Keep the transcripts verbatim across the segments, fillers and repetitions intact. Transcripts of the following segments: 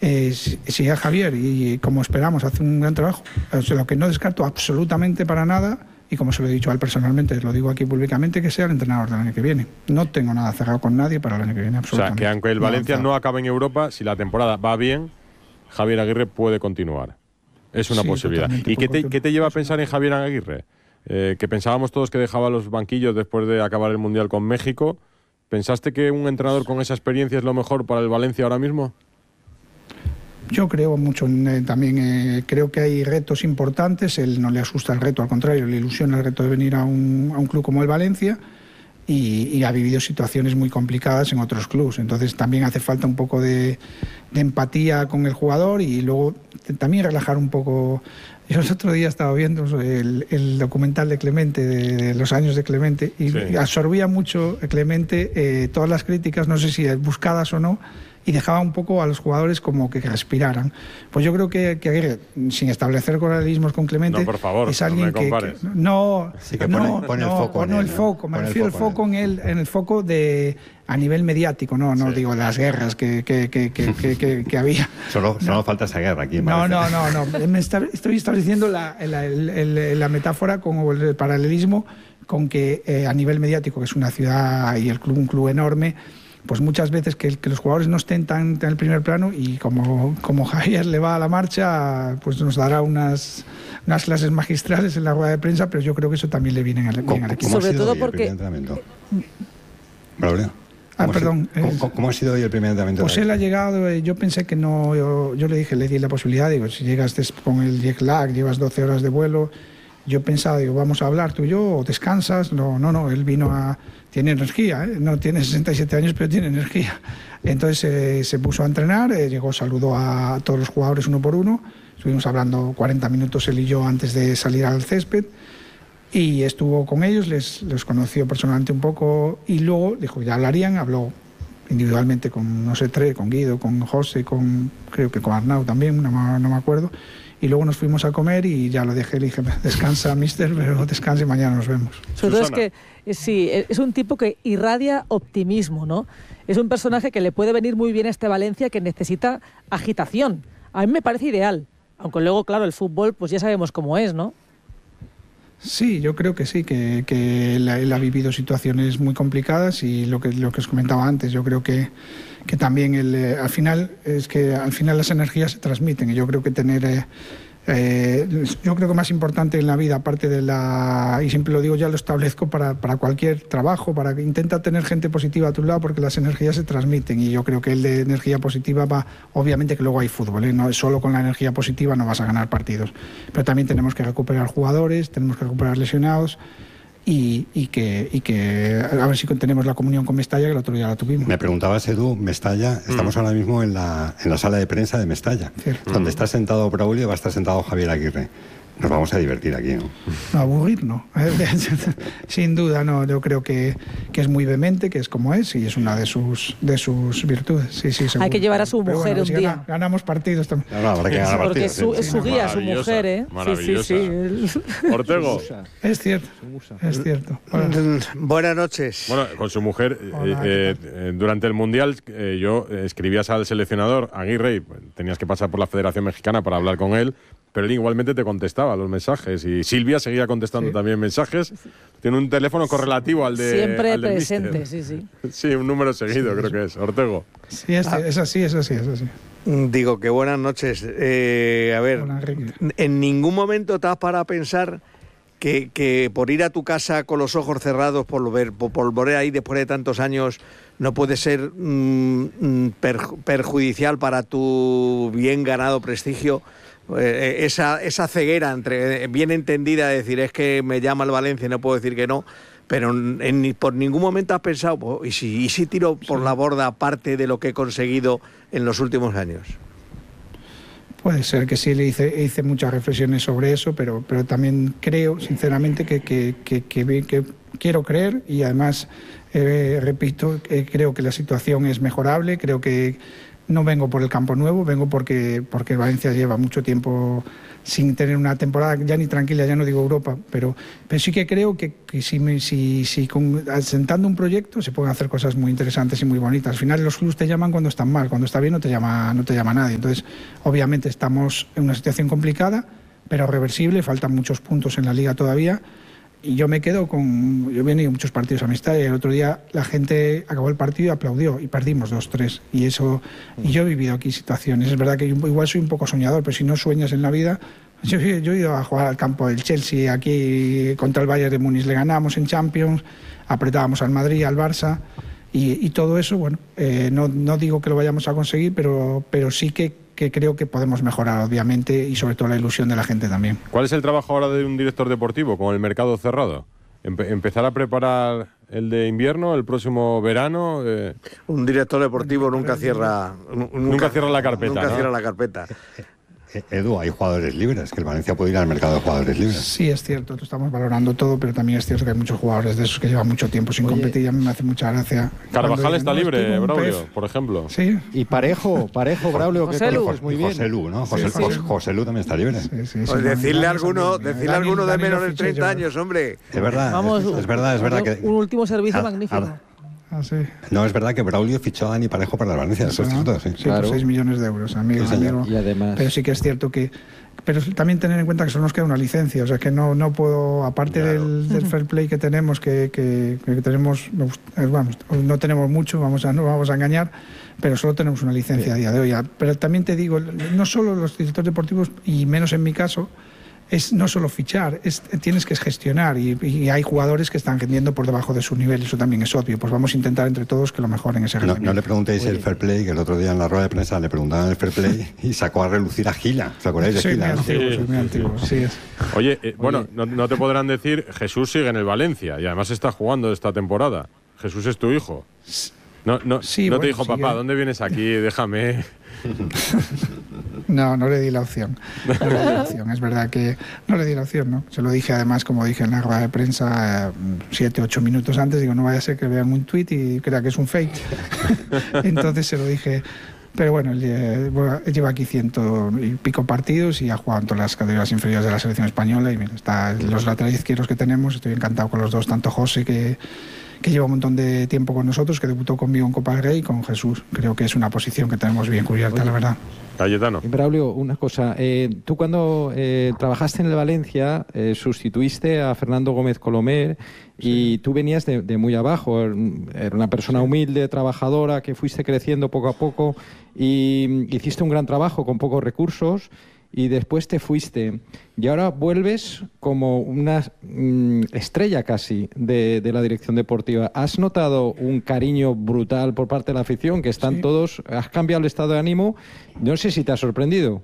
eh, si, si a Javier, y como esperamos, hace un gran trabajo, o sea, lo que no descarto absolutamente para nada, y como se lo he dicho a él personalmente, lo digo aquí públicamente, que sea el entrenador del año que viene. No tengo nada cerrado con nadie para el año que viene, absolutamente. O sea, que aunque el Valencia no, no acabe en Europa, si la temporada va bien, Javier Aguirre puede continuar. Es una sí, posibilidad. ¿Y qué te, qué te lleva a pensar en Javier Aguirre? Eh, que pensábamos todos que dejaba los banquillos después de acabar el Mundial con México. ¿Pensaste que un entrenador con esa experiencia es lo mejor para el Valencia ahora mismo? Yo creo mucho, eh, también eh, creo que hay retos importantes, él no le asusta el reto, al contrario, le ilusiona el reto de venir a un, a un club como el Valencia y, y ha vivido situaciones muy complicadas en otros clubes, entonces también hace falta un poco de, de empatía con el jugador y luego también relajar un poco. Yo el otro día estaba viendo el, el documental de Clemente, de, de los años de Clemente, y sí. absorbía mucho Clemente eh, todas las críticas, no sé si buscadas o no, y dejaba un poco a los jugadores como que respiraran. Pues yo creo que, que Aguirre, sin establecer correalismos con Clemente, no, por favor, es alguien no me que, que no, sí que no, pone, pone no, el foco, no en el foco, me refiero al foco en él, en el foco de a nivel mediático, no, no sí. digo de las guerras que, que, que, que, que, que, que había. Solo, no. solo falta esa guerra aquí. No, no, no, no, me está, estoy estableciendo la, la, la, la metáfora con el paralelismo con que eh, a nivel mediático, que es una ciudad y el club un club enorme, pues muchas veces que, que los jugadores no estén tan en el primer plano y como, como Javier le va a la marcha, pues nos dará unas, unas clases magistrales en la rueda de prensa, pero yo creo que eso también le viene al, bien al equipo. Sobre todo porque... Braulio. Ah, perdón. Sido, ¿cómo, ¿Cómo ha sido hoy el primer entrenamiento? Pues él ha llegado, eh, yo pensé que no, yo, yo le dije, le di la posibilidad, digo, si llegas con el jet lag, llevas doce horas de vuelo, yo pensaba, digo, vamos a hablar tú y yo, o descansas. No, no, no, él vino a... Tiene energía, ¿eh? No tiene sesenta y siete años, pero tiene energía. Entonces eh, se puso a entrenar, eh, llegó, saludó a todos los jugadores uno por uno, estuvimos hablando cuarenta minutos él y yo antes de salir al césped, y estuvo con ellos, les, les conoció personalmente un poco, y luego dijo, ya hablarían, habló individualmente con, no sé, tres, con Guido, con José, con, creo que con Arnau también, no, no me acuerdo. Y luego nos fuimos a comer y ya lo dejé, le dije, descansa, mister, pero descanse y mañana nos vemos. Sobre todo es que, sí, es un tipo que irradia optimismo, ¿no? Es un personaje que le puede venir muy bien a este Valencia, que necesita agitación. A mí me parece ideal, aunque luego, claro, el fútbol, pues ya sabemos cómo es, ¿no? Sí, yo creo que sí, que, que él, él ha vivido situaciones muy complicadas y lo que, lo que os comentaba antes, yo creo que que también el, eh, al final es que al final las energías se transmiten y yo creo que tener eh, eh, yo creo que más importante en la vida, aparte de la, y siempre lo digo, ya lo establezco para, para cualquier trabajo, para que intenta tener gente positiva a tu lado porque las energías se transmiten y yo creo que el de energía positiva va, obviamente que luego hay fútbol, ¿eh? No es solo con la energía positiva no vas a ganar partidos, pero también tenemos que recuperar jugadores, tenemos que recuperar lesionados. Y, y, que, y que a ver si tenemos la comunión con Mestalla, que el otro día la tuvimos. Me preguntabas, Edu, Mestalla, estamos mm. ahora mismo en la, en la sala de prensa de Mestalla, cierto. Donde está sentado Braulio y va a estar sentado Javier Aguirre. Nos vamos a divertir aquí, ¿no? No, aburrir, no. Sin duda, no. Yo creo que, que es muy vehemente, que es como es, y es una de sus de sus virtudes. Sí, sí, seguro. Hay que llevar a su Pero mujer bueno, un si día. Gana, ganamos partidos también. No, no, habrá que ganar Porque partidos. es su, es su guía, su mujer, ¿eh? Maravillosa. Sí, sí, sí. Ortego. Es cierto, es cierto. Bueno. Buenas noches. Bueno, con su mujer, Hola, eh, eh, durante el Mundial, eh, yo eh, escribías al seleccionador Aguirre y tenías que pasar por la Federación Mexicana para hablar con él, pero él igualmente te contestaba los mensajes y Silvia seguía contestando sí. también mensajes. Tiene un teléfono correlativo al de Siempre al presente, mister. sí, sí. Sí, un número seguido sí, creo que es. Ortego. Sí, es, ah. es así, es así, es así. Digo que buenas noches. Eh, a ver, Hola, en ningún momento te has parado a pensar que, que por ir a tu casa con los ojos cerrados, por ver, por, por volver ahí después de tantos años, no puede ser mmm, perju- perjudicial para tu bien ganado prestigio. Eh, esa, esa ceguera entre bien entendida de decir es que me llama el Valencia y no puedo decir que no, pero en, en, por ningún momento has pensado oh, ¿y, si, y si tiro por sí. la borda parte de lo que he conseguido en los últimos años? Puede ser que sí, le hice, hice muchas reflexiones sobre eso, pero, pero también creo sinceramente que, que, que, que, que quiero creer y además eh, repito, eh, creo que la situación es mejorable, creo que no vengo por el campo nuevo, vengo porque, porque Valencia lleva mucho tiempo sin tener una temporada ya ni tranquila, ya no digo Europa, pero, pero sí que creo que, que si, me, si, si con, asentando un proyecto se pueden hacer cosas muy interesantes y muy bonitas. Al final los clubes te llaman cuando están mal, cuando está bien no te llama, no te llama nadie. Entonces, obviamente estamos en una situación complicada, pero reversible, faltan muchos puntos en la Liga todavía. Y yo me quedo con... Yo he venido a muchos partidos a Mestalla y el otro día la gente acabó el partido y aplaudió y perdimos dos tres. Y eso... Y yo he vivido aquí situaciones. Es verdad que yo igual soy un poco soñador, pero si no sueñas en la vida... Yo, yo he ido a jugar al campo del Chelsea, aquí contra el Bayern de Múnich le ganamos en Champions, apretábamos al Madrid, al Barça y, y todo eso, bueno, eh, no, no digo que lo vayamos a conseguir, pero, pero sí que que creo que podemos mejorar, obviamente, y sobre todo la ilusión de la gente también. ¿Cuál es el trabajo ahora de un director deportivo con el mercado cerrado? Empe- ¿Empezar a preparar el de invierno, el próximo verano? Eh... Un director deportivo nunca cierra... Nunca, nunca cierra la carpeta, Nunca ¿no? cierra la carpeta. Edu, hay jugadores libres, que el Valencia puede ir al mercado de jugadores libres. Sí, es cierto, estamos valorando todo, pero también es cierto que hay muchos jugadores de esos que llevan mucho tiempo sin Oye, competir y a mí me hace mucha gracia. Carvajal está no, libre, Braulio, P F. por ejemplo. Sí. Y Parejo, Parejo, Braulio, que José muy bien. José Lu, ¿no? José, Sí, sí. José, José Lu también está libre. Sí, sí, sí, Pues sí, decirle a Dani alguno, también. decirle a Dani- alguno de Dani menos lo de fiché treinta yo. años, hombre. Es verdad, Vamos, es, es verdad, es verdad que... un último servicio a- magnífico. a- Ah, sí. No, es verdad que Braulio fichó a Dani Parejo para el Valencia, eso es ¿No? cierto, sí. Sí, Claro. por seis millones de euros, amigo, Sí, señor. amigo. Y además... Pero sí que es cierto que... Pero también tener en cuenta que solo nos queda una licencia, o sea que no, no puedo, aparte Claro. del, del fair play que tenemos, que, que, que tenemos, vamos, no tenemos mucho, vamos a, no vamos a engañar, pero solo tenemos una licencia a día de hoy. Pero también te digo, no solo los directores deportivos, y menos en mi caso, es no solo fichar, es, tienes que gestionar y, y hay jugadores que están rendiendo por debajo de su nivel, eso también es obvio, pues vamos a intentar entre todos que lo mejoren ese No, rendimiento. no le preguntéis Oye. el fair play, que el otro día en la rueda de prensa le preguntaban el fair play y sacó a relucir a Gila. ¿Os acordáis de Soy muy Gila? no? antiguo, Sí, soy muy sí, antiguo, sí es. Oye, eh, bueno, no, no te podrán decir, Jesús sigue en el Valencia y además está jugando esta temporada. Jesús es tu hijo. No, no, Sí, no bueno, te dijo, sigue. papá, ¿dónde vienes aquí? Déjame. No, no le di la opción. No le di la opción. Es verdad que no le di la opción, ¿no? Se lo dije además, como dije en la rueda de prensa, eh, siete, ocho minutos antes. Digo, no vaya a ser que vean un tuit y crea que es un fake. Entonces se lo dije. Pero bueno, él, eh, bueno, él lleva aquí ciento y pico partidos y ha jugado en todas las categorías inferiores de la selección española. Y mira, está los laterales izquierdos que tenemos. Estoy encantado con los dos, tanto José, que, que lleva un montón de tiempo con nosotros, que debutó conmigo en Copa del Rey, y con Jesús. Creo que es una posición que tenemos bien cubierta, la verdad. Cayetano. Y Braulio, una cosa. Eh, tú cuando eh, trabajaste en el Valencia eh, sustituiste a Fernando Gómez Colomer y tú venías de, de muy abajo. Era una persona humilde, trabajadora, que fuiste creciendo poco a poco y hiciste un gran trabajo con pocos recursos y después te fuiste. Y ahora vuelves como una mm, estrella casi de, de la dirección deportiva. ¿Has notado un cariño brutal por parte de la afición? Que están Sí. todos... ¿Has cambiado el estado de ánimo? No sé si te ha sorprendido.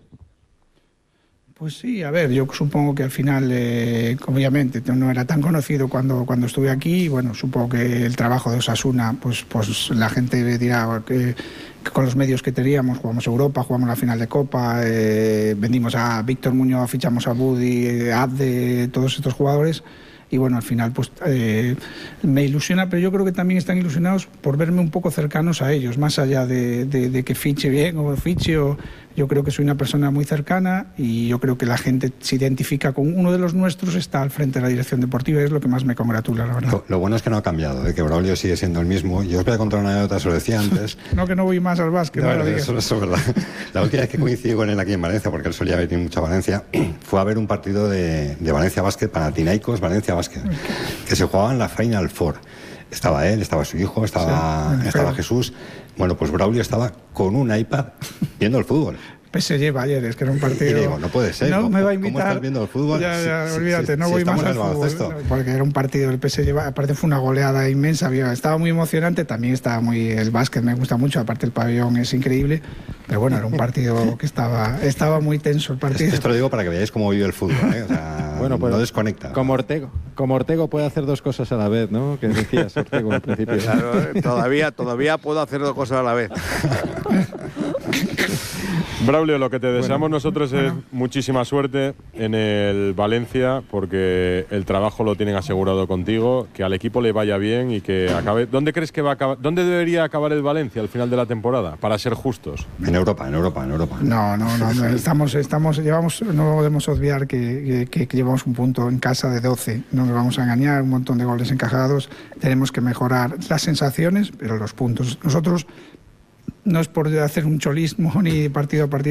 Pues sí, a ver, yo supongo que al final, eh, obviamente, no era tan conocido cuando, cuando estuve aquí. Y bueno, supongo que el trabajo de Osasuna, pues, pues la gente dirá que, que con los medios que teníamos, jugamos Europa, jugamos la final de Copa, eh, vendimos a Víctor Muñoz, fichamos a Budi, eh, Abde, todos estos jugadores. Y bueno, al final pues eh, me ilusiona, pero yo creo que también están ilusionados por verme un poco cercanos a ellos, más allá de, de, de que fiche bien o fiche. O, yo creo que soy una persona muy cercana y yo creo que la gente se identifica con uno de los nuestros, está al frente de la dirección deportiva y es lo que más me congratula, la verdad. Lo, lo bueno es que no ha cambiado, ¿eh? Que Braulio sigue siendo el mismo. Yo os voy a contar una anécdota, os lo decía antes. No, que no voy más al básquet. No, no lo no, digas. eso, eso es verdad. La última vez que coincidí con él aquí en Valencia, porque él solía venir mucho a Valencia, fue a ver un partido de, de Valencia Basket, Panathinaikos Valencia Basket, que se jugaba en la Final Four. Estaba él, estaba su hijo, estaba, Sí, estaba pero- Jesús. Bueno, pues Braulio estaba con un iPad viendo el fútbol. P S G Bayern, es que era un partido... Y digo, no puede ser. No ¿Cómo- me va a cómo invitar. estás viendo el fútbol? Ya, ya, Si- si- olvídate, si- no si voy estamos más en al el fútbol. baloncesto. Porque era un partido del P S G, aparte fue una goleada inmensa, había- estaba muy emocionante, también estaba muy... El básquet me gusta mucho, aparte el pabellón es increíble, pero bueno, era un partido que estaba, estaba muy tenso el partido. Esto lo digo para que veáis cómo vive el fútbol, ¿eh? O sea, Bueno, pues no desconecta. Como Ortego, como Ortego puede hacer dos cosas a la vez, ¿no? Que decías, Ortego, al principio. Claro, eh, todavía, todavía puedo hacer dos cosas a la vez. Braulio, lo que te deseamos bueno, nosotros es bueno. muchísima suerte en el Valencia, porque el trabajo lo tienen asegurado contigo, que al equipo le vaya bien y que acabe. ¿Dónde crees que va a acabar? ¿Dónde debería acabar el Valencia al final de la temporada, para ser justos? En Europa, en Europa, en Europa. No, no, no, no estamos, estamos, llevamos, no podemos obviar que, que, que llevamos un punto en casa de doce, no nos vamos a engañar, un montón de goles encajados, tenemos que mejorar las sensaciones, pero los puntos. Nosotros no es por hacer un cholismo ni partido a partido.